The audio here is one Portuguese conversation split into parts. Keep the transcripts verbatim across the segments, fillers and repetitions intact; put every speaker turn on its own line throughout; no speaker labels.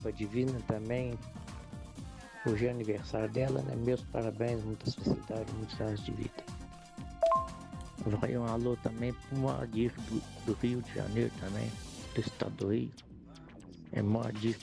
Pra Divina também. Hoje é aniversário dela, né? Meus parabéns, muitas felicidades, muitos anos de vida. Vai um alô também pro Moadir do, do Rio de Janeiro também, do estado do Rio. É Moadir.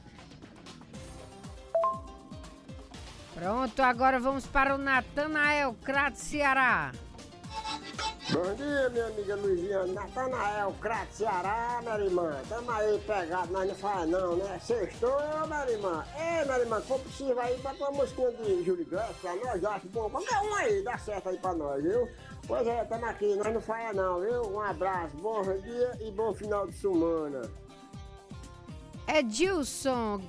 Pronto, agora vamos para o Natanael Crato, Ceará.
Bom dia, minha amiga Luiziane. Natanael Crato, Ceará, minha irmã. Tamo aí pegado, nós não faz não, né? Sextou, minha irmã. Ei, minha irmã, for possível aí, bota uma musiquinha de Júlio Iglesias pra nós, acho bom. Qualquer um aí, dá certo aí pra nós, viu? Pois é, tamo aqui, nós não faz não, viu? Um abraço, bom dia e bom final de semana.
Edilson.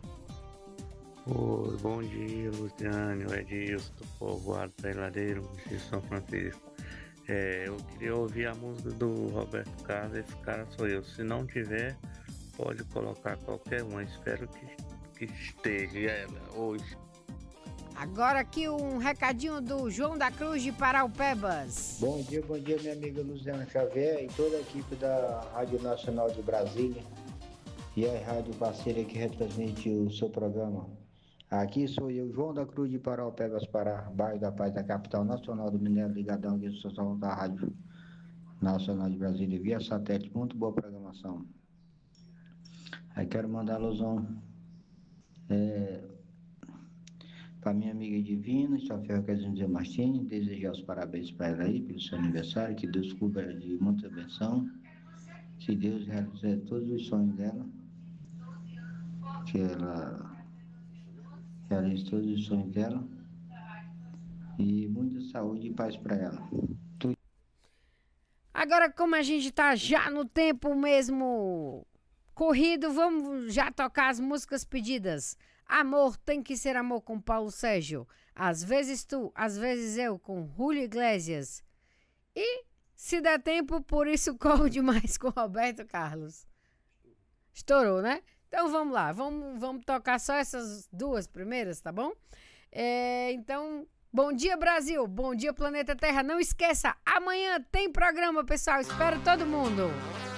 Oi, bom dia, Luciane, o Edilson do Povoado Peladeiro, de São Francisco. É, eu queria ouvir a música do Roberto Carlos, esse cara sou eu. Se não tiver, pode colocar qualquer um. Espero que, que esteja ela hoje.
Agora aqui um recadinho do João da Cruz de Paraupebas.
Bom dia, bom dia, minha amiga Luciana Xavier e toda a equipe da Rádio Nacional de Brasília e a rádio parceira que retransmite o seu programa. Aqui sou eu, João da Cruz de Paraupebas, Pará, bairro da Paz, da capital nacional do Minério, ligadão aqui no da Rádio Nacional de Brasília, via satélite, muito boa programação. Aí quero mandar alusão é, para minha amiga Divina, Sofia Casimiro Martins, desejar os parabéns para ela aí, pelo seu aniversário, que Deus cubra de muita benção, que Deus realize todos os sonhos dela, que ela realize todos os sonhos dela e muita saúde e paz para ela. Tu...
Agora, como a gente tá já no tempo mesmo corrido, vamos já tocar as músicas pedidas. Amor tem que ser amor, com Paulo Sérgio. Às vezes tu, às vezes eu, com Julio Iglesias. E, se der tempo, por isso corro demais, com Roberto Carlos. Estourou, né? Então vamos lá, vamos, vamos tocar só essas duas primeiras, tá bom? É, então, bom dia Brasil, bom dia Planeta Terra. Não esqueça, amanhã tem programa, pessoal. Espero todo mundo.